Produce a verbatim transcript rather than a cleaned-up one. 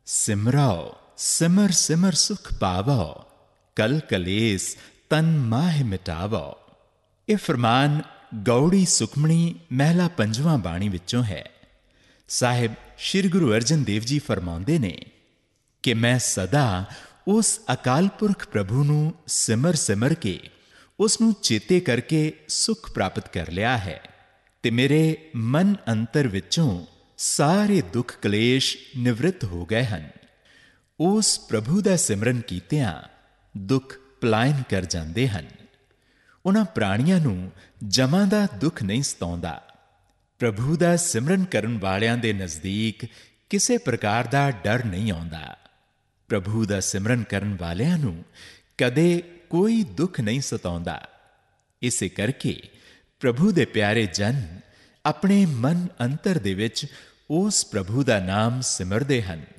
ਸਿਮਰਾਓ ਸਿਮਰ ਸਿਮਰ ਸੁਖ ਪਾਵੋ, ਕਲ ਕਲੇਸ ਤਨ ਮਾਹਿ ਮਿਟਾਵੋ। ਇਹ ਫਰਮਾਨ ਗੌੜੀ ਸੁਖਮਣੀ ਮਹਿਲਾ ਪੰਜਵਾਂ ਬਾਣੀ ਵਿੱਚੋਂ ਹੈ। ਸਾਹਿਬ ਸ਼੍ਰੀ ਗੁਰੂ ਅਰਜਨ ਦੇਵ ਜੀ ਫਰਮਾਉਂਦੇ ਨੇ ਕਿ ਮੈਂ ਸਦਾ ਉਸ ਅਕਾਲ ਪੁਰਖ ਪ੍ਰਭੂ ਨੂੰ ਸਿਮਰ ਸਿਮਰ ਕੇ ਉਸ ਨੂੰ ਚੇਤੇ ਕਰਕੇ ਸੁਖ ਪ੍ਰਾਪਤ ਕਰ ਲਿਆ ਹੈ ਤੇ ਮੇਰੇ ਮਨ ਅੰਤਰ ਵਿੱਚੋਂ ਸਾਰੇ ਦੁੱਖ ਕਲੇਸ਼ ਨਿਵਰਤ ਹੋ ਗਏ ਹਨ। ਉਸ ਪ੍ਰਭੂ ਦਾ ਸਿਮਰਨ ਕੀਤਿਆਂ ਦੁੱਖ ਪਲਾਇਨ ਕਰ ਜਾਂਦੇ ਹਨ। ਉਹਨਾਂ ਪ੍ਰਾਣੀਆਂ ਨੂੰ ਜਮਾਂ ਦਾ ਦੁੱਖ ਨਹੀਂ ਸਤਾਉਂਦਾ। ਪ੍ਰਭੂ ਦਾ ਸਿਮਰਨ ਕਰਨ ਵਾਲਿਆਂ ਦੇ ਨਜ਼ਦੀਕ ਕਿਸੇ ਪ੍ਰਕਾਰ ਦਾ ਡਰ ਨਹੀਂ ਆਉਂਦਾ। ਪ੍ਰਭੂ ਦਾ ਸਿਮਰਨ ਕਰਨ ਵਾਲਿਆਂ ਨੂੰ ਕਦੇ ਕੋਈ ਦੁੱਖ ਨਹੀਂ ਸਤਾਉਂਦਾ। ਇਸੇ ਕਰਕੇ ਪ੍ਰਭੂ ਦੇ ਪਿਆਰੇ ਜਨ ਆਪਣੇ ਮਨ ਅੰਤਰ ਦੇ ਵਿੱਚ ਉਸ ਪ੍ਰਭੂ ਦਾ ਨਾਮ ਸਿਮਰਦੇ ਹਨ।